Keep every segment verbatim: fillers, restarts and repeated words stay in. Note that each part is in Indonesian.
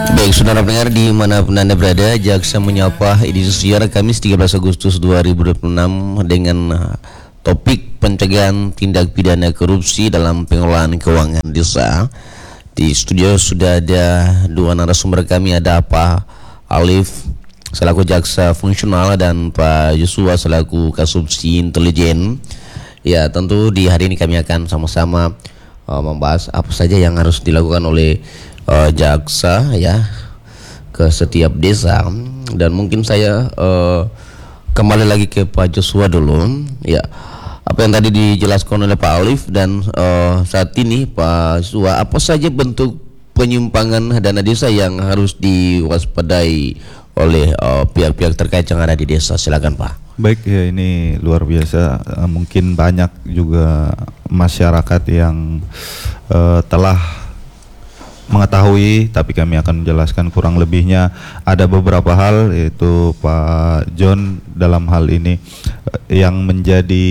Baik, saudara pendengar dimanapun Anda berada, Jaksa Menyapa edisi siar Kamis tiga belas Agustus dua ribu dua puluh enam dengan uh, topik pencegahan tindak pidana korupsi dalam pengelolaan keuangan desa. Di studio sudah ada dua narasumber kami, ada Pak Alif selaku jaksa fungsional dan Pak Yosua selaku kasubsi intelijen. Ya, tentu di hari ini kami akan sama-sama uh, membahas apa saja yang harus dilakukan oleh uh, jaksa ya ke setiap desa. Dan mungkin saya uh, kembali lagi ke Pak Joshua dulu ya, apa yang tadi dijelaskan oleh Pak Alif dan uh, saat ini Pak Joshua, apa saja bentuk penyimpangan dana desa yang harus diwaspadai oleh uh, pihak-pihak terkait yang ada di desa? Silakan Pak. Baik ya, ini luar biasa. Uh, mungkin banyak juga masyarakat yang uh, telah mengetahui, tapi kami akan menjelaskan kurang lebihnya. Ada beberapa hal, yaitu Pak John dalam hal ini yang menjadi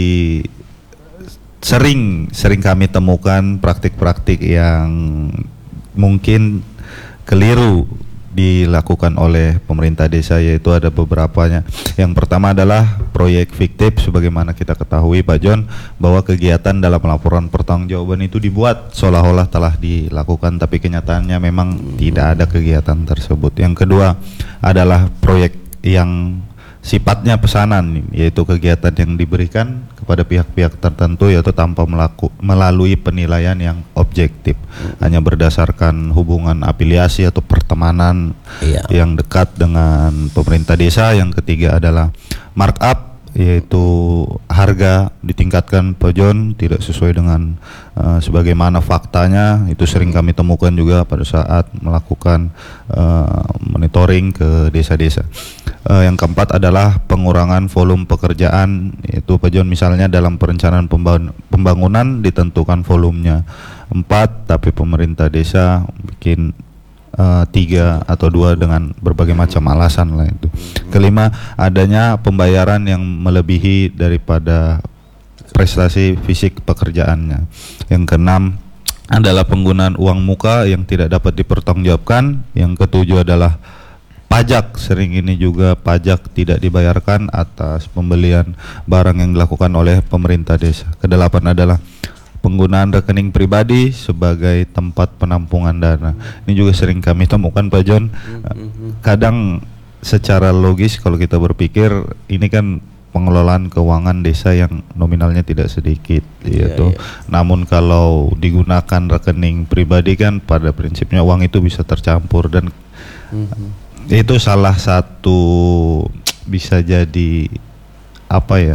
sering sering kami temukan praktik-praktik yang mungkin keliru dilakukan oleh pemerintah desa, yaitu ada beberapanya. Yang pertama adalah proyek fiktif. Sebagaimana kita ketahui Pak John, bahwa kegiatan dalam laporan pertanggungjawaban itu dibuat seolah-olah telah dilakukan, tapi kenyataannya memang tidak ada kegiatan tersebut. Yang kedua adalah proyek yang sifatnya pesanan, yaitu kegiatan yang diberikan kepada pihak-pihak tertentu, yaitu tanpa melaku, melalui penilaian yang objektif, hanya berdasarkan hubungan afiliasi atau pertemanan iya. yang dekat dengan pemerintah desa. Yang ketiga adalah markup, yaitu harga ditingkatkan Pak John tidak sesuai dengan uh, sebagaimana faktanya. Itu sering kami temukan juga pada saat melakukan uh, monitoring ke desa-desa. Uh, yang keempat adalah pengurangan volume pekerjaan, yaitu Pak John misalnya dalam perencanaan pembangunan ditentukan volumenya empat, tapi pemerintah desa bikin Uh, tiga atau dua dengan berbagai macam alasan lah itu. Kelima, adanya pembayaran yang melebihi daripada prestasi fisik pekerjaannya. Yang keenam adalah penggunaan uang muka yang tidak dapat dipertanggungjawabkan. Yang ketujuh adalah pajak. Sering ini juga pajak tidak dibayarkan atas pembelian barang yang dilakukan oleh pemerintah desa. Kedelapan adalah penggunaan rekening pribadi sebagai tempat penampungan dana. Ini juga sering kami temukan Pak John. Kadang secara logis kalau kita berpikir, ini kan pengelolaan keuangan desa yang nominalnya tidak sedikit gitu. Yeah, yeah. Namun kalau digunakan rekening pribadi kan pada prinsipnya uang itu bisa tercampur, dan mm-hmm. itu salah satu bisa jadi apa ya,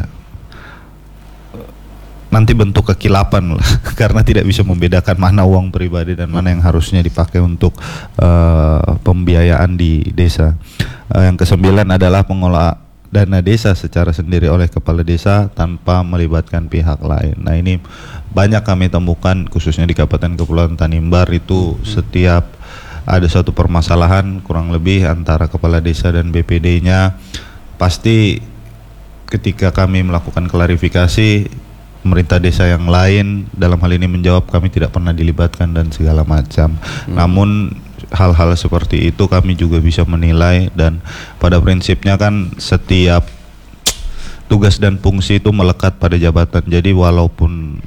nanti bentuk kekilapan lah karena tidak bisa membedakan mana uang pribadi dan mana yang harusnya dipakai untuk uh, pembiayaan di desa. Uh, yang kesembilan adalah mengelola dana desa secara sendiri oleh kepala desa tanpa melibatkan pihak lain. Nah, ini banyak kami temukan khususnya di Kabupaten Kepulauan Tanimbar. Itu setiap ada satu permasalahan kurang lebih antara kepala desa dan B P D-nya, pasti ketika kami melakukan klarifikasi, pemerintah desa yang lain dalam hal ini menjawab kami tidak pernah dilibatkan dan segala macam. Hmm. Namun hal-hal seperti itu kami juga bisa menilai, dan pada prinsipnya kan setiap tugas dan fungsi itu melekat pada jabatan. Jadi walaupun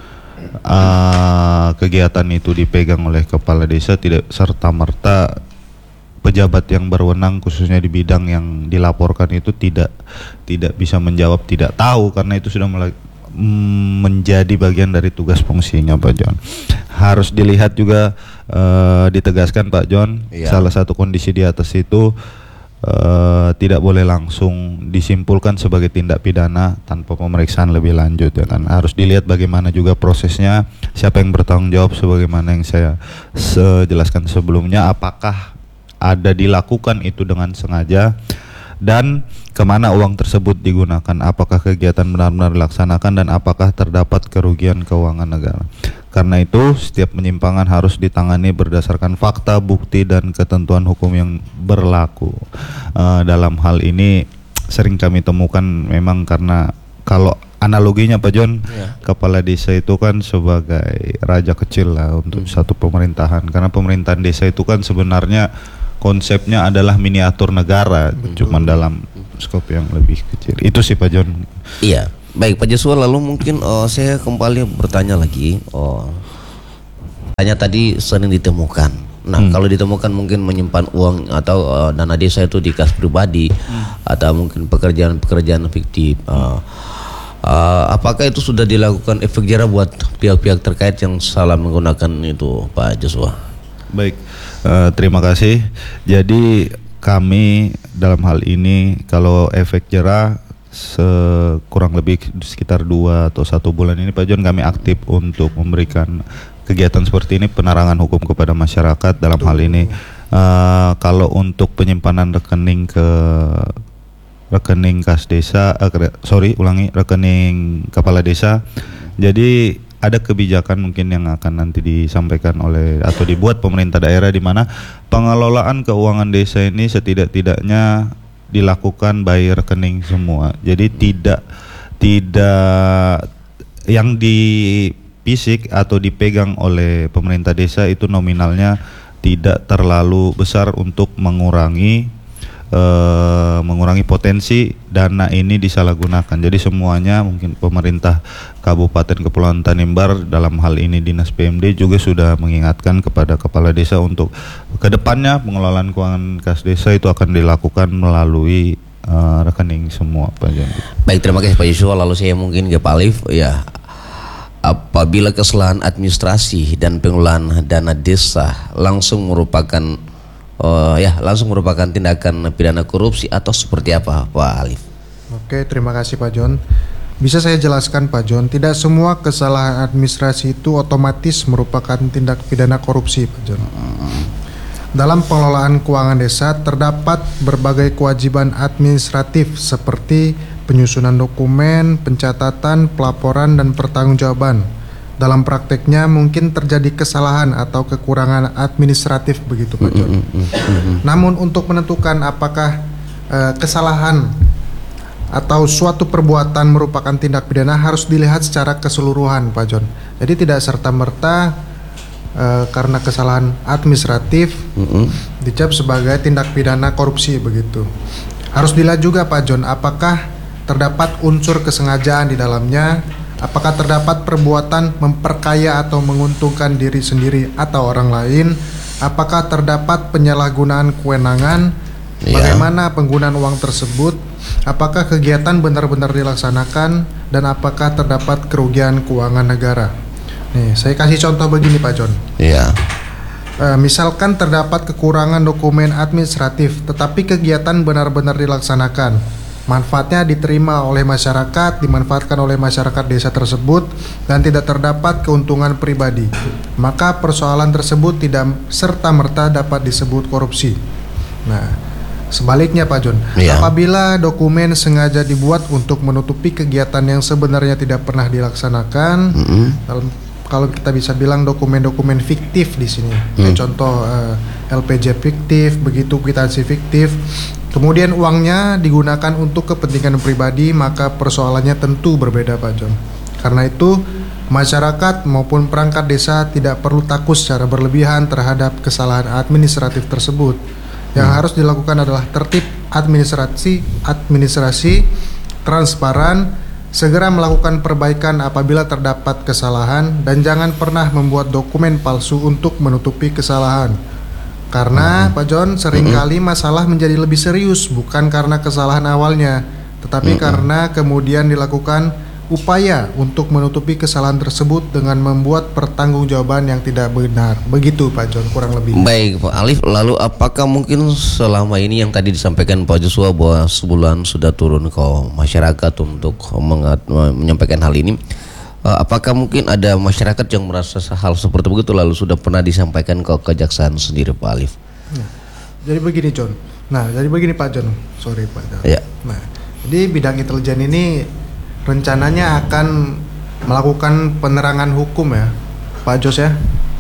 uh, kegiatan itu dipegang oleh kepala desa, tidak serta-merta pejabat yang berwenang khususnya di bidang yang dilaporkan itu tidak tidak bisa menjawab tidak tahu, karena itu sudah mulai menjadi bagian dari tugas fungsinya Pak John. Harus dilihat juga, uh, ditegaskan Pak John, iya. salah satu kondisi di atas itu uh, tidak boleh langsung disimpulkan sebagai tindak pidana tanpa pemeriksaan lebih lanjut ya kan. Harus dilihat bagaimana juga prosesnya, siapa yang bertanggung jawab sebagaimana yang saya jelaskan sebelumnya, apakah ada dilakukan itu dengan sengaja, dan kemana uang tersebut digunakan, apakah kegiatan benar-benar dilaksanakan, dan apakah terdapat kerugian keuangan negara. Karena itu setiap penyimpangan harus ditangani berdasarkan fakta, bukti, dan ketentuan hukum yang berlaku. Uh, dalam hal ini sering kami temukan memang karena kalau analoginya Pak John, yeah. kepala desa itu kan sebagai raja kecil lah untuk hmm. satu pemerintahan, karena pemerintahan desa itu kan sebenarnya konsepnya adalah miniatur negara, cuma dalam skop yang lebih kecil. Itu sih Pak John. Iya, baik Pak Joshua. Lalu mungkin oh, saya kembali bertanya lagi. Oh, tanya tadi sering ditemukan. Nah, hmm. kalau ditemukan mungkin menyimpan uang atau uh, dana desa itu di kas pribadi hmm. atau mungkin pekerjaan-pekerjaan fiktif. Uh, uh, apakah itu sudah dilakukan efek jerah buat pihak-pihak terkait yang salah menggunakan itu, Pak Joshua? Baik, uh, terima kasih. Jadi kami dalam hal ini kalau efek jerah sekurang lebih sekitar dua atau satu bulan ini Pak John, kami aktif untuk memberikan kegiatan seperti ini, penerangan hukum kepada masyarakat dalam hal ini. Uh, kalau untuk penyimpanan rekening ke rekening kas desa, uh, sorry ulangi rekening kepala desa. Jadi ada kebijakan mungkin yang akan nanti disampaikan oleh atau dibuat pemerintah daerah, di mana pengelolaan keuangan desa ini setidak-tidaknya dilakukan by rekening semua. Jadi tidak tidak yang di fisik atau dipegang oleh pemerintah desa itu nominalnya tidak terlalu besar untuk mengurangi uh, mengurangi potensi dana ini disalahgunakan. Jadi semuanya mungkin pemerintah Kabupaten Kepulauan Tanimbar dalam hal ini Dinas P M D juga sudah mengingatkan kepada kepala desa untuk kedepannya pengelolaan keuangan kas desa itu akan dilakukan melalui uh, rekening semua Pak Jondi. Baik, terima kasih Pak Yusuf. Lalu saya mungkin ke Pak Alif ya. Apabila kesalahan administrasi dan pengelolaan dana desa langsung merupakan uh, ya langsung merupakan tindakan pidana korupsi atau seperti apa Pak Alif? Oke, terima kasih Pak John. Bisa saya jelaskan Pak John, tidak semua kesalahan administrasi itu otomatis merupakan tindak pidana korupsi Pak John. Hmm. Dalam pengelolaan keuangan desa terdapat berbagai kewajiban administratif seperti penyusunan dokumen, pencatatan, pelaporan, dan pertanggungjawaban. Dalam prakteknya mungkin terjadi kesalahan atau kekurangan administratif begitu Pak John. Mm, mm, mm, mm. Namun untuk menentukan apakah uh, kesalahan atau suatu perbuatan merupakan tindak pidana harus dilihat secara keseluruhan Pak John. Jadi tidak serta-merta uh, karena kesalahan administratif mm, mm. dicap sebagai tindak pidana korupsi begitu. Harus dilihat juga Pak John, apakah terdapat unsur kesengajaan di dalamnya, apakah terdapat perbuatan memperkaya atau menguntungkan diri sendiri atau orang lain, apakah terdapat penyalahgunaan kewenangan, ya. Bagaimana penggunaan uang tersebut, apakah kegiatan benar-benar dilaksanakan, dan apakah terdapat kerugian keuangan negara. Nih, saya kasih contoh begini Pak John. Iya. E, misalkan terdapat kekurangan dokumen administratif, tetapi kegiatan benar-benar dilaksanakan. Manfaatnya diterima oleh masyarakat, dimanfaatkan oleh masyarakat desa tersebut, dan tidak terdapat keuntungan pribadi. Maka persoalan tersebut tidak serta-merta dapat disebut korupsi. Nah, sebaliknya Pak John, ya. Apabila dokumen sengaja dibuat untuk menutupi kegiatan yang sebenarnya tidak pernah dilaksanakan, mm-hmm. dalam, kalau kita bisa bilang dokumen-dokumen fiktif di sini, mm. kayak contoh uh, L P J fiktif, begitu kwitansi fiktif. Kemudian uangnya digunakan untuk kepentingan pribadi, maka persoalannya tentu berbeda Pak John. Karena itu masyarakat maupun perangkat desa tidak perlu takut secara berlebihan terhadap kesalahan administratif tersebut. Yang hmm. harus dilakukan adalah tertib administrasi, administrasi, transparan, segera melakukan perbaikan apabila terdapat kesalahan, dan jangan pernah membuat dokumen palsu untuk menutupi kesalahan. Karena mm-hmm. Pak John, seringkali mm-hmm. masalah menjadi lebih serius bukan karena kesalahan awalnya, tetapi mm-hmm. karena kemudian dilakukan upaya untuk menutupi kesalahan tersebut dengan membuat pertanggungjawaban yang tidak benar. Begitu Pak John, kurang lebih. Baik Pak Alif, lalu apakah mungkin selama ini yang tadi disampaikan Pak Joshua bahwa sebulan sudah turun ke masyarakat untuk mengat- menyampaikan hal ini, apakah mungkin ada masyarakat yang merasa hal seperti begitu lalu sudah pernah disampaikan ke kejaksaan sendiri Pak Alif? Nah, jadi begini John. Nah, jadi begini Pak John. Sorry Pak John. Ya. Nah, jadi bidang intelijen ini rencananya akan melakukan penerangan hukum ya, Pak Jos ya,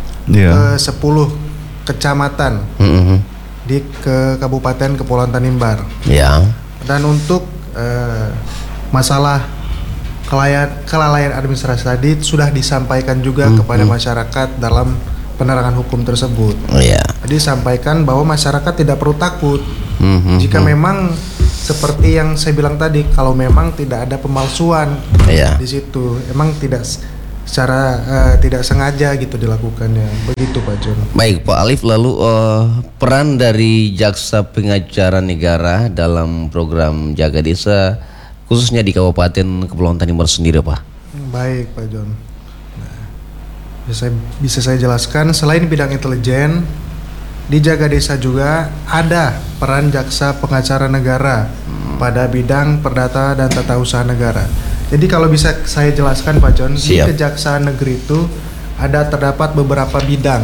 yeah. ke sepuluh kecamatan mm-hmm. di ke Kabupaten Kepulauan Tanimbar. Ya. Yeah. Dan untuk uh, masalah kelalaian, kelalaian administrasi tadi sudah disampaikan juga mm-hmm. kepada masyarakat dalam penerangan hukum tersebut. Iya. Jadi sampaikan bahwa masyarakat tidak perlu takut Mhm, jika mhm. memang seperti yang saya bilang tadi, kalau memang tidak ada pemalsuan Iya. di situ, emang tidak s- secara eh, tidak sengaja gitu dilakukannya, begitu Pak John. Baik Pak Alif, lalu eh, peran dari jaksa pengacara negara dalam program Jaga Desa khususnya di Kabupaten Kepulauan Tanimbar sendiri Pak. Baik Pak John. Nah, bisa, bisa saya jelaskan, selain bidang intelijen, di Jaga Desa juga ada peran jaksa pengacara negara pada bidang perdata dan tata usaha negara. Jadi kalau bisa saya jelaskan Pak John, di Siap. Kejaksaan Negeri itu ada terdapat beberapa bidang.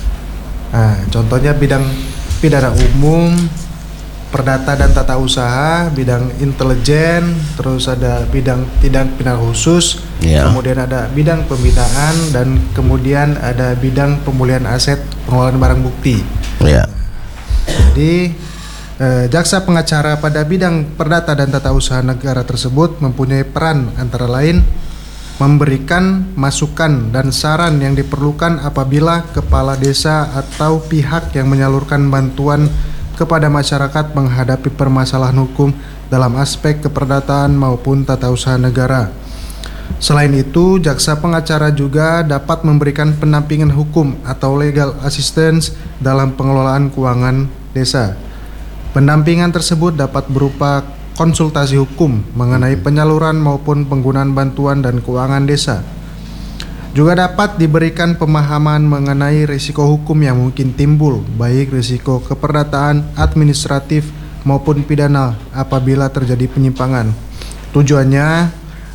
Nah, contohnya bidang pidana umum, perdata dan tata usaha, bidang intelijen, terus ada bidang tindak pidana khusus, Ya. kemudian ada bidang pembinaan, dan kemudian ada bidang pemulihan aset pengelolaan barang bukti. Ya. Jadi eh, jaksa pengacara pada bidang perdata dan tata usaha negara tersebut mempunyai peran antara lain memberikan masukan dan saran yang diperlukan apabila kepala desa atau pihak yang menyalurkan bantuan kepada masyarakat menghadapi permasalahan hukum dalam aspek keperdataan maupun tata usaha negara. Selain itu, jaksa pengacara juga dapat memberikan pendampingan hukum atau legal assistance dalam pengelolaan keuangan desa. Pendampingan tersebut dapat berupa konsultasi hukum mengenai penyaluran maupun penggunaan bantuan dan keuangan desa. Juga dapat diberikan pemahaman mengenai risiko hukum yang mungkin timbul, baik risiko keperdataan, administratif maupun pidana apabila terjadi penyimpangan. Tujuannya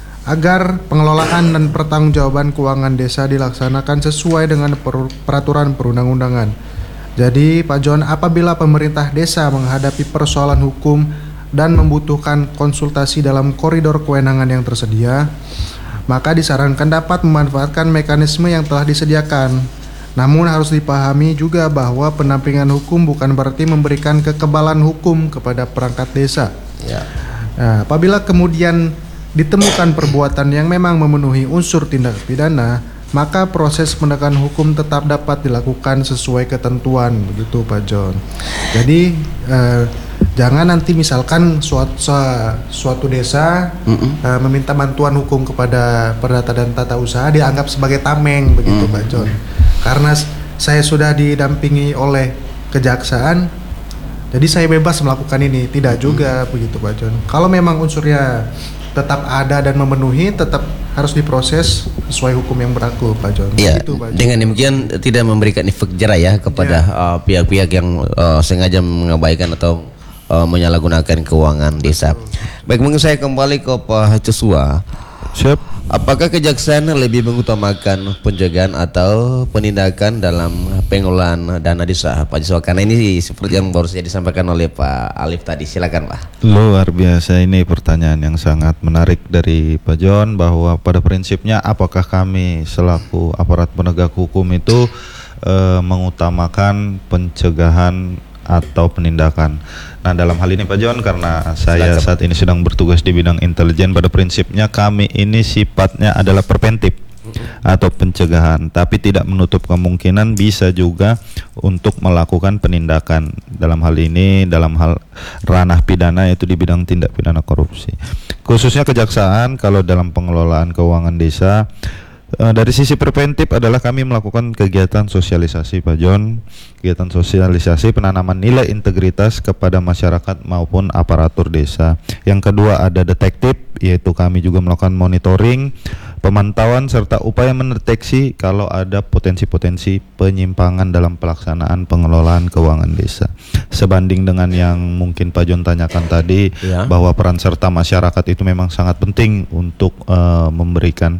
agar pengelolaan dan pertanggungjawaban keuangan desa dilaksanakan sesuai dengan per- peraturan perundang-undangan. Jadi Pak John, apabila pemerintah desa menghadapi persoalan hukum dan membutuhkan konsultasi dalam koridor kewenangan yang tersedia, maka disarankan dapat memanfaatkan mekanisme yang telah disediakan. Namun harus dipahami juga bahwa pendampingan hukum bukan berarti memberikan kekebalan hukum kepada perangkat desa. Ya. Nah, apabila kemudian ditemukan perbuatan yang memang memenuhi unsur tindak pidana, maka proses penegakan hukum tetap dapat dilakukan sesuai ketentuan, begitu Pak John. Jadi eh, jangan nanti misalkan suatu, suatu desa eh, meminta bantuan hukum kepada perdata dan tata usaha dianggap sebagai tameng, begitu Pak John. Karena s- saya sudah didampingi oleh kejaksaan, jadi saya bebas melakukan ini. Tidak juga, begitu Pak John. Kalau memang unsurnya tetap ada dan memenuhi, tetap harus diproses sesuai hukum yang berlaku Pak John. Ya, Begitu, Pak John. dengan demikian tidak memberikan efek jerah ya kepada uh, pihak-pihak yang uh, sengaja mengabaikan atau uh, menyalahgunakan keuangan desa. Baik, mungkin saya kembali ke Pak Joshua. Siap. Apakah kejaksaan lebih mengutamakan pencegahan atau penindakan dalam pengelolaan dana desa, Pak Joshua? Karena ini seperti yang baru saja disampaikan oleh Pak Alif tadi. Silakan Pak. Luar biasa, ini pertanyaan yang sangat menarik dari Pak John, bahwa pada prinsipnya apakah kami selaku aparat penegak hukum itu eh, mengutamakan pencegahan atau penindakan. Nah, dalam hal ini Pak John, karena saya Silakan. saat ini sedang bertugas di bidang intelijen, pada prinsipnya kami ini sifatnya adalah preventif atau pencegahan, tapi tidak menutup kemungkinan bisa juga untuk melakukan penindakan. Dalam hal ini, dalam hal ranah pidana, yaitu di bidang tindak pidana korupsi. Khususnya kejaksaan, kalau dalam pengelolaan keuangan desa, eh, dari sisi preventif adalah kami melakukan kegiatan sosialisasi Pak John, kegiatan sosialisasi penanaman nilai integritas kepada masyarakat maupun aparatur desa. Yang kedua ada detektif, yaitu kami juga melakukan monitoring, pemantauan serta upaya mendeteksi kalau ada potensi-potensi penyimpangan dalam pelaksanaan pengelolaan keuangan desa. Sebanding dengan yang mungkin Pak John tanyakan tadi, Ya. bahwa peran serta masyarakat itu memang sangat penting untuk eh, memberikan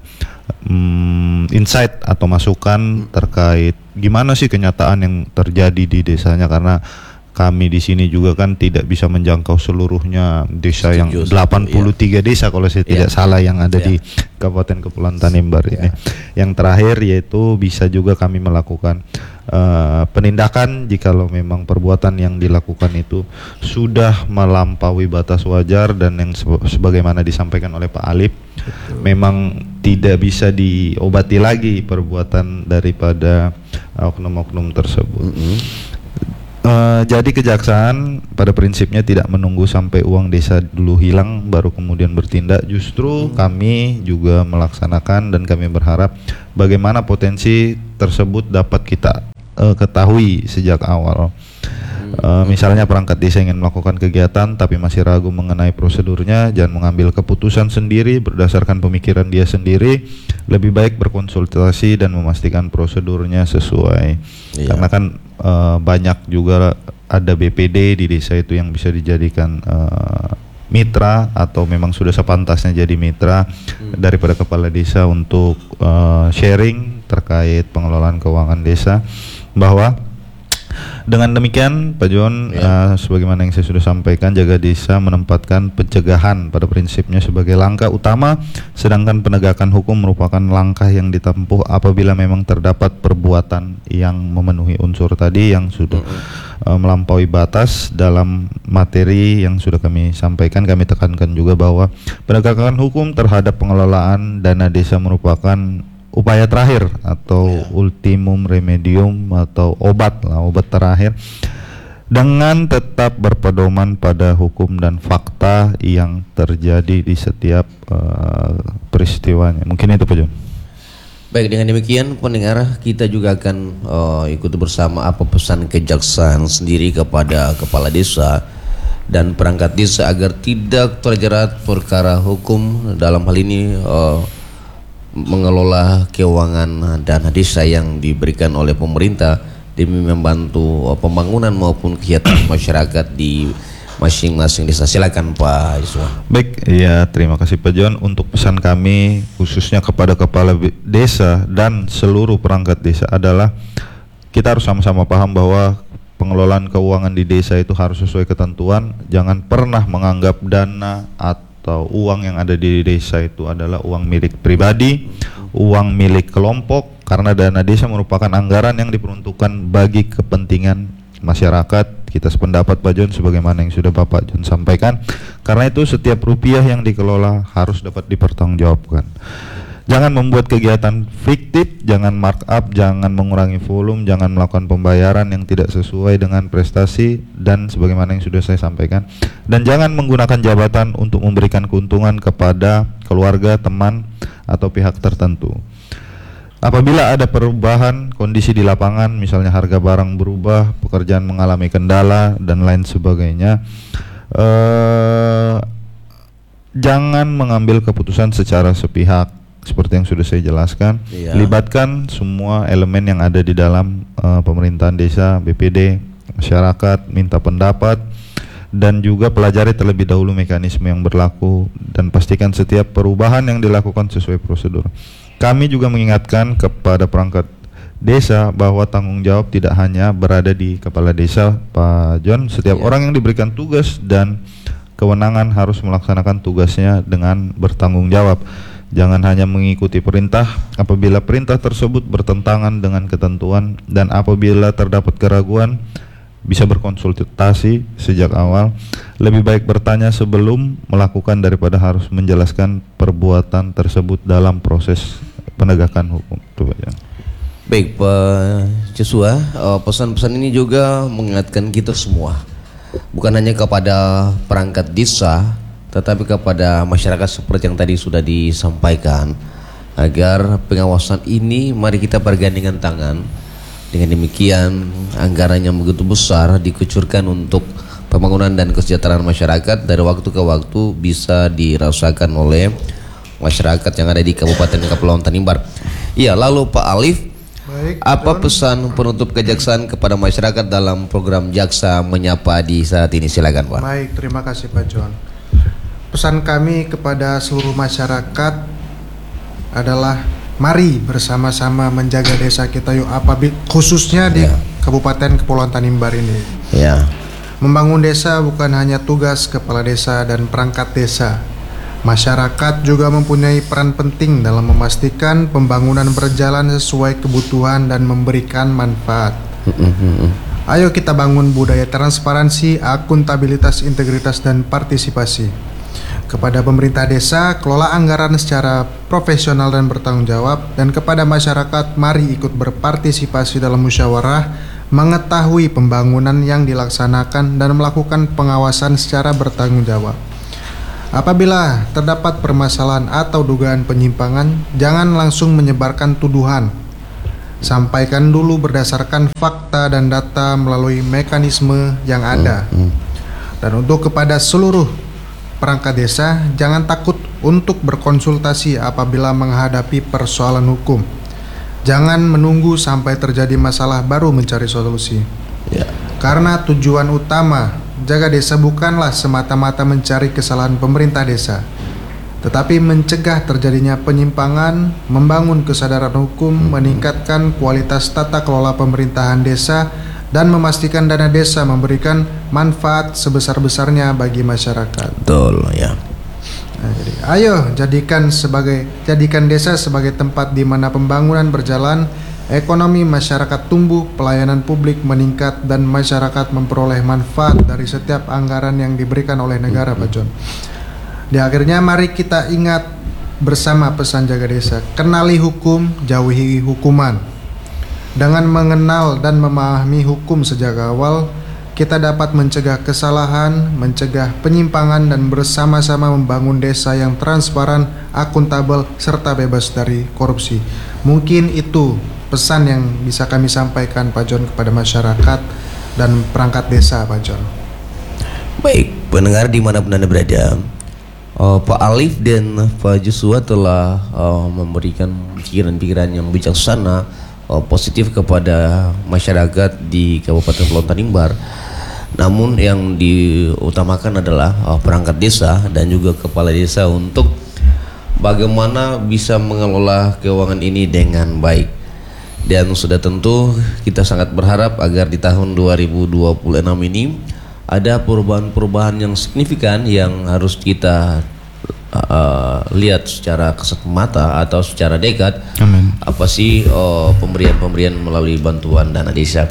mm, insight atau masukan terkait gimana sih kenyataan yang terjadi di desanya, karena kami di sini juga kan tidak bisa menjangkau seluruhnya desa yang Setuju, setuju, delapan puluh tiga desa kalau saya tidak Ya. salah yang ada Ya. di Kabupaten Kepulauan Tanimbar ini. Yang terakhir yaitu bisa juga kami melakukan eh, penindakan jikalau memang perbuatan yang dilakukan itu sudah melampaui batas wajar dan yang sebe- sebagaimana disampaikan oleh Pak Alif, memang tidak bisa diobati lagi perbuatan daripada oknum-oknum tersebut. Mm-hmm. Uh, jadi kejaksaan pada prinsipnya tidak menunggu sampai uang desa dulu hilang baru kemudian bertindak. Justru hmm. kami juga melaksanakan dan kami berharap bagaimana potensi tersebut dapat kita uh, ketahui sejak awal. Uh, misalnya perangkat desa ingin melakukan kegiatan tapi masih ragu mengenai prosedurnya, jangan mengambil keputusan sendiri berdasarkan pemikiran dia sendiri. Lebih baik berkonsultasi dan memastikan prosedurnya sesuai. Iya. Karena kan uh, banyak juga ada B P D di desa itu yang bisa dijadikan uh, mitra atau memang sudah sepantasnya jadi mitra hmm. daripada kepala desa untuk uh, sharing terkait pengelolaan keuangan desa. Bahwa dengan demikian Pak John, ya. uh, sebagaimana yang saya sudah sampaikan, jaga desa menempatkan pencegahan pada prinsipnya sebagai langkah utama, sedangkan penegakan hukum merupakan langkah yang ditempuh apabila memang terdapat perbuatan yang memenuhi unsur tadi yang sudah uh, melampaui batas. Dalam materi yang sudah kami sampaikan, kami tekankan juga bahwa penegakan hukum terhadap pengelolaan dana desa merupakan upaya terakhir atau ya. ultimum remedium atau obat lah, obat terakhir, dengan tetap berpedoman pada hukum dan fakta yang terjadi di setiap uh, peristiwanya. Mungkin itu Pak John. Baik, dengan demikian pendengar, kita juga akan uh, ikuti bersama apa pesan kejaksaan sendiri kepada kepala desa dan perangkat desa agar tidak terjerat perkara hukum dalam hal ini uh, mengelola keuangan dana desa yang diberikan oleh pemerintah demi membantu pembangunan maupun kegiatan masyarakat di masing-masing desa. Silakan Pak Yusuf. Baik, ya terima kasih Pak John. Untuk pesan kami khususnya kepada kepala desa dan seluruh perangkat desa adalah kita harus sama-sama paham bahwa pengelolaan keuangan di desa itu harus sesuai ketentuan. Jangan pernah menganggap dana atau atau uang yang ada di desa itu adalah uang milik pribadi, uang milik kelompok, karena dana desa merupakan anggaran yang diperuntukkan bagi kepentingan masyarakat. Kita sependapat Pak John sebagaimana yang sudah Bapak John sampaikan. Karena itu setiap rupiah yang dikelola harus dapat dipertanggungjawabkan. Jangan membuat kegiatan fiktif, jangan markup, jangan mengurangi volume, jangan melakukan pembayaran yang tidak sesuai dengan prestasi dan sebagaimana yang sudah saya sampaikan. Dan jangan menggunakan jabatan untuk memberikan keuntungan kepada keluarga, teman, atau pihak tertentu. Apabila ada perubahan kondisi di lapangan, misalnya harga barang berubah, pekerjaan mengalami kendala, dan lain sebagainya, eh, jangan mengambil keputusan secara sepihak. Seperti yang sudah saya jelaskan, iya. libatkan semua elemen yang ada di dalam uh, pemerintahan desa, B P D, masyarakat, minta pendapat, dan juga pelajari terlebih dahulu mekanisme yang berlaku dan pastikan setiap perubahan yang dilakukan sesuai prosedur. Kami juga mengingatkan kepada perangkat desa bahwa tanggung jawab tidak hanya berada di kepala desa, Pak John. Setiap iya. orang yang diberikan tugas dan kewenangan harus melaksanakan tugasnya dengan bertanggung jawab. Jangan hanya mengikuti perintah apabila perintah tersebut bertentangan dengan ketentuan, dan apabila terdapat keraguan bisa berkonsultasi sejak awal. Lebih baik bertanya sebelum melakukan daripada harus menjelaskan perbuatan tersebut dalam proses penegakan hukum. Baik Pak Joshua, pesan-pesan ini juga mengingatkan kita semua, bukan hanya kepada perangkat desa tetapi kepada masyarakat seperti yang tadi sudah disampaikan, agar pengawasan ini mari kita bergandengan tangan. Dengan demikian anggaran yang begitu besar dikucurkan untuk pembangunan dan kesejahteraan masyarakat dari waktu ke waktu bisa dirasakan oleh masyarakat yang ada di Kabupaten Kepulauan Tanimbar. Iya, lalu Pak Alif, baik, apa John. Pesan penutup kejaksaan kepada masyarakat dalam program Jaksa Menyapa di saat ini? Silakan Pak. Baik, terima kasih Pak John. Pesan kami kepada seluruh masyarakat adalah mari bersama-sama menjaga desa kita yuk, apa khususnya di ya. Kabupaten Kepulauan Tanimbar ini. Ya. Membangun desa bukan hanya tugas kepala desa dan perangkat desa. Masyarakat juga mempunyai peran penting dalam memastikan pembangunan berjalan sesuai kebutuhan dan memberikan manfaat. Ayo kita bangun budaya transparansi, akuntabilitas, integritas, dan partisipasi. Kepada pemerintah desa, kelola anggaran secara profesional dan bertanggung jawab, dan kepada masyarakat, mari ikut berpartisipasi dalam musyawarah, mengetahui pembangunan yang dilaksanakan dan melakukan pengawasan secara bertanggung jawab. Apabila terdapat permasalahan atau dugaan penyimpangan, jangan langsung menyebarkan tuduhan. Sampaikan dulu berdasarkan fakta dan data melalui mekanisme yang ada. Dan untuk kepada seluruh perangkat desa, jangan takut untuk berkonsultasi apabila menghadapi persoalan hukum. Jangan menunggu sampai terjadi masalah baru mencari solusi. Ya. Karena tujuan utama jaga desa bukanlah semata-mata mencari kesalahan pemerintah desa, tetapi mencegah terjadinya penyimpangan, membangun kesadaran hukum, meningkatkan kualitas tata kelola pemerintahan desa, dan memastikan dana desa memberikan manfaat sebesar-besarnya bagi masyarakat. Betul ya. Nah, jadi, ayo jadikan sebagai jadikan desa sebagai tempat di mana pembangunan berjalan, ekonomi masyarakat tumbuh, pelayanan publik meningkat, dan masyarakat memperoleh manfaat dari setiap anggaran yang diberikan oleh negara, Pak John. Di akhirnya mari kita ingat bersama pesan jaga desa, kenali hukum, jauhi hukuman. Dengan mengenal dan memahami hukum sejak awal, kita dapat mencegah kesalahan, mencegah penyimpangan, dan bersama-sama membangun desa yang transparan, akuntabel, serta bebas dari korupsi. Mungkin itu pesan yang bisa kami sampaikan, Pak John, kepada masyarakat dan perangkat desa, Pak John. Baik, pendengar dimanapun Anda berada, uh, Pak Alif dan Pak Joshua telah uh, memberikan pikiran-pikiran yang bijaksana, uh, positif kepada masyarakat di Kabupaten Kepulauan Tanimbar. Namun yang diutamakan adalah uh, perangkat desa dan juga kepala desa untuk bagaimana bisa mengelola keuangan ini dengan baik. Dan sudah tentu kita sangat berharap agar di tahun dua ribu dua puluh enam ini ada perubahan-perubahan yang signifikan yang harus kita uh, lihat secara kasat mata atau secara dekat. Amin. Apa sih uh, pemberian-pemberian melalui bantuan dana desa.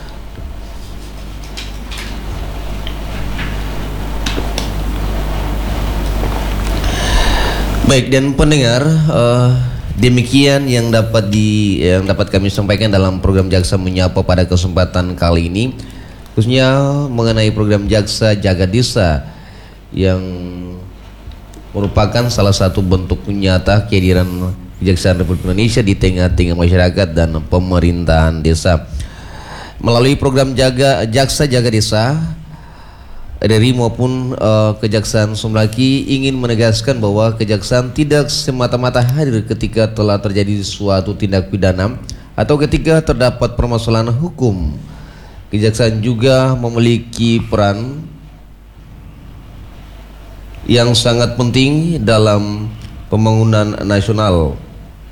Baik, dan pendengar, uh, demikian yang dapat di yang dapat kami sampaikan dalam program Jaksa Menyapa pada kesempatan kali ini, khususnya mengenai program Jaksa Jaga Desa yang merupakan salah satu bentuk nyata kehadiran Kejaksaan Republik Indonesia di tengah-tengah masyarakat dan pemerintahan desa. Melalui program Jaga Jaksa Jaga Desa, R R I maupun uh, Kejaksaan Sumberaki ingin menegaskan bahwa Kejaksaan tidak semata-mata hadir ketika telah terjadi suatu tindak pidana atau ketika terdapat permasalahan hukum. Kejaksaan juga memiliki peran yang sangat penting dalam pembangunan nasional.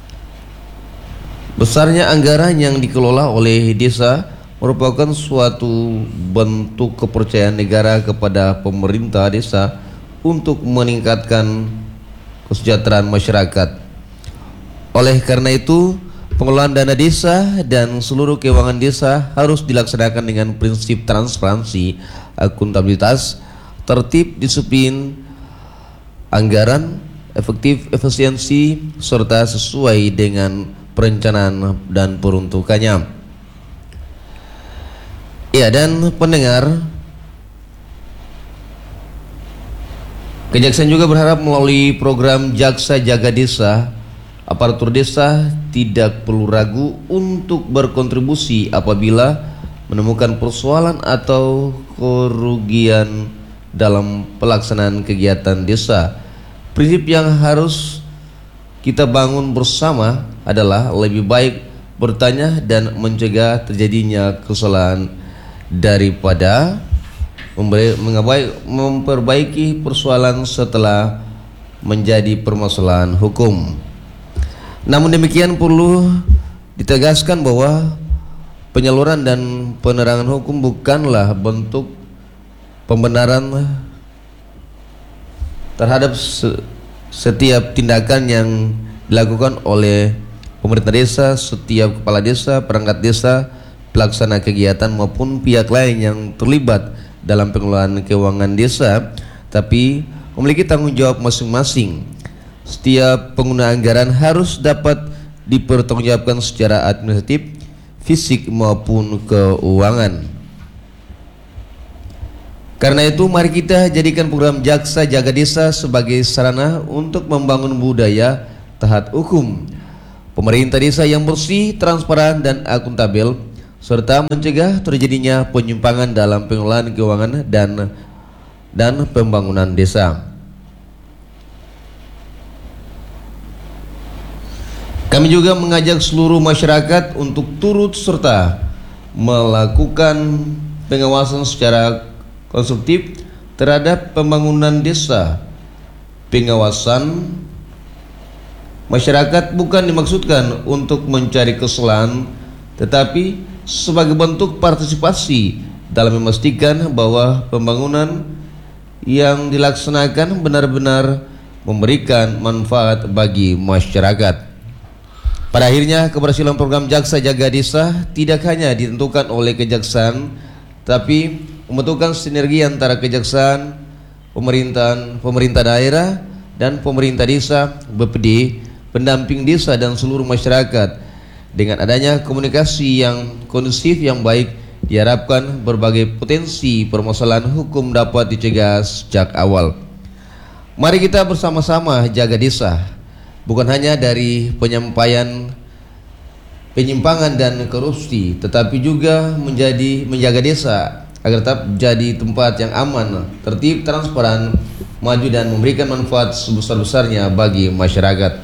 Besarnya anggaran yang dikelola oleh desa merupakan suatu bentuk kepercayaan negara kepada pemerintah desa untuk meningkatkan kesejahteraan masyarakat. Oleh karena itu, pengelolaan dana desa dan seluruh keuangan desa harus dilaksanakan dengan prinsip transparansi, akuntabilitas, tertib, disiplin, anggaran, efektif, efisiensi, serta sesuai dengan perencanaan dan peruntukannya. Ya, dan pendengar, Kejaksaan juga berharap melalui program Jaksa Jaga Desa, aparatur desa tidak perlu ragu untuk berkontribusi apabila menemukan persoalan atau kerugian dalam pelaksanaan kegiatan desa. Prinsip yang harus kita bangun bersama adalah lebih baik bertanya dan mencegah terjadinya kesalahan daripada memperbaiki persoalan setelah menjadi permasalahan hukum. Namun demikian perlu ditegaskan bahwa penyaluran dan penerangan hukum bukanlah bentuk pembenaran terhadap setiap tindakan yang dilakukan oleh pemerintah desa, setiap kepala desa, perangkat desa, pelaksana kegiatan maupun pihak lain yang terlibat dalam pengelolaan keuangan desa, tapi memiliki tanggung jawab masing-masing. Setiap pengguna anggaran harus dapat dipertanggungjawabkan secara administratif, fisik maupun keuangan. Karena itu mari kita jadikan program Jaksa Jaga Desa sebagai sarana untuk membangun budaya taat hukum, pemerintah desa yang bersih, transparan dan akuntabel, serta mencegah terjadinya penyimpangan dalam pengelolaan keuangan dan dan pembangunan desa. Kami juga mengajak seluruh masyarakat untuk turut serta melakukan pengawasan secara konstruktif terhadap pembangunan desa. Pengawasan masyarakat bukan dimaksudkan untuk mencari kesalahan, tetapi sebagai bentuk partisipasi dalam memastikan bahwa pembangunan yang dilaksanakan benar-benar memberikan manfaat bagi masyarakat. Pada akhirnya, keberhasilan program Jaksa Jaga Desa tidak hanya ditentukan oleh kejaksaan, tapi membentukkan sinergi antara kejaksaan, pemerintahan, pemerintah daerah, dan pemerintah desa, B P D, pendamping desa dan seluruh masyarakat. Dengan adanya komunikasi yang kondusif yang baik, diharapkan berbagai potensi permasalahan hukum dapat dicegah sejak awal. Mari kita bersama-sama jaga desa, bukan hanya dari penyampaian penyimpangan dan korupsi, tetapi juga menjadi menjaga desa agar tetap jadi tempat yang aman, tertib, transparan, maju dan memberikan manfaat sebesar-besarnya bagi masyarakat.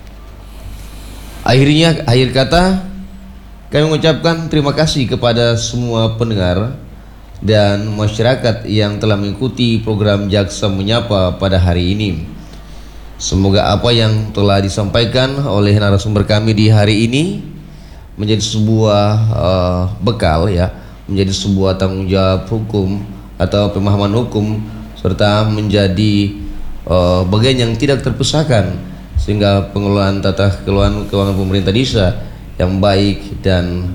Akhirnya, akhir kata, kami mengucapkan terima kasih kepada semua pendengar dan masyarakat yang telah mengikuti program Jaksa Menyapa pada hari ini. Semoga apa yang telah disampaikan oleh narasumber kami di hari ini menjadi sebuah uh, bekal, ya, menjadi sebuah tanggung jawab hukum atau pemahaman hukum, serta menjadi uh, bagian yang tidak terpisahkan, sehingga pengelolaan tata kelolaan keuangan pemerintah desa yang baik dan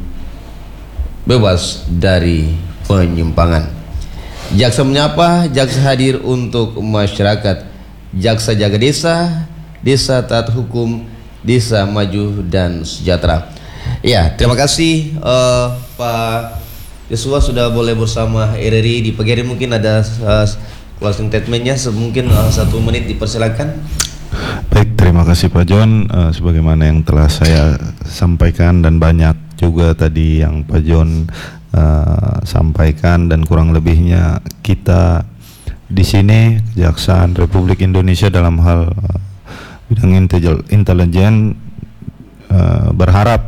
bebas dari penyimpangan. Jaksa Menyapa, Jaksa hadir untuk masyarakat. Jaksa Jaga Desa, desa taat hukum, desa maju dan sejahtera. Ya, terima kasih uh, Pak Yosua sudah boleh bersama R R I di pagi hari. Mungkin ada uh, closing statementnya, mungkin uh, satu menit dipersilakan. Baik, terima kasih Pak John. Uh, sebagaimana yang telah saya sampaikan dan banyak juga tadi yang Pak John uh, sampaikan, dan kurang lebihnya kita di sini Kejaksaan Republik Indonesia dalam hal uh, bidang intelijen uh, berharap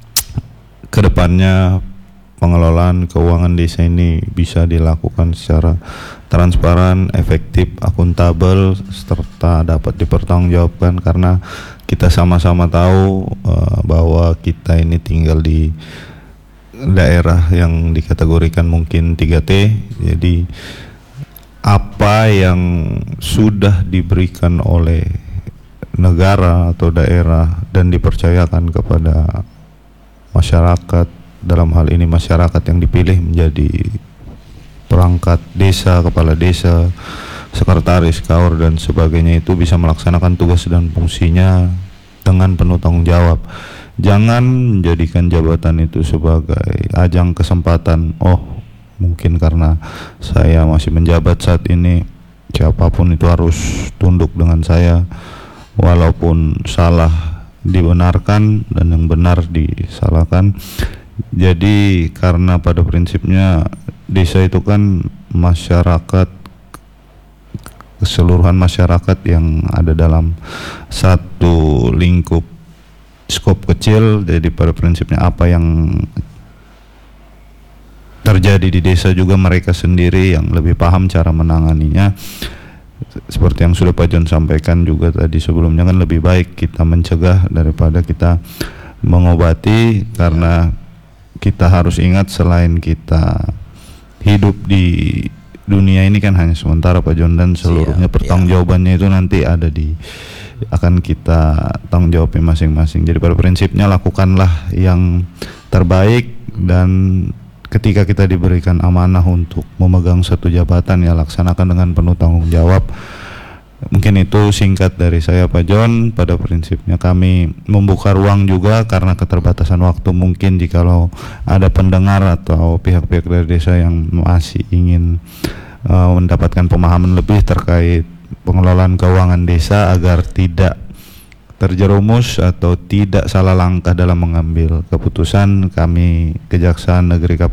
kedepannya pengelolaan keuangan desa ini bisa dilakukan secara transparan, efektif, akuntabel, serta dapat dipertanggungjawabkan, karena kita sama-sama tahu uh, bahwa kita ini tinggal di daerah yang dikategorikan mungkin tiga T. Jadi apa yang sudah diberikan oleh negara atau daerah dan dipercayakan kepada masyarakat, dalam hal ini masyarakat yang dipilih menjadi perangkat desa, kepala desa, sekretaris, kaur dan sebagainya, itu bisa melaksanakan tugas dan fungsinya dengan penuh tanggung jawab. Jangan menjadikan jabatan itu sebagai ajang kesempatan. Oh, mungkin karena saya masih menjabat saat ini, siapapun itu harus tunduk dengan saya, walaupun salah dibenarkan dan yang benar disalahkan. Jadi karena pada prinsipnya desa itu kan masyarakat, keseluruhan masyarakat yang ada dalam satu lingkup skop kecil. Jadi pada prinsipnya apa yang terjadi di desa juga mereka sendiri yang lebih paham cara menanganinya. Seperti yang sudah Pak John sampaikan juga tadi sebelumnya, kan lebih baik kita mencegah daripada kita mengobati, karena kita harus ingat selain kita hidup di dunia ini kan hanya sementara Pak John, dan seluruhnya pertanggungjawabannya itu nanti ada di akan kita tanggung jawabnya masing-masing. Jadi pada prinsipnya lakukanlah yang terbaik, dan ketika kita diberikan amanah untuk memegang satu jabatan, ya laksanakan dengan penuh tanggung jawab, Mungkin itu singkat dari saya Pak John. Pada prinsipnya kami membuka ruang juga karena keterbatasan waktu, mungkin jikalau ada pendengar atau pihak-pihak dari desa yang masih ingin uh, mendapatkan pemahaman lebih terkait pengelolaan keuangan desa agar tidak terjerumus atau tidak salah langkah dalam mengambil keputusan, kami Kejaksaan Negeri Kabupaten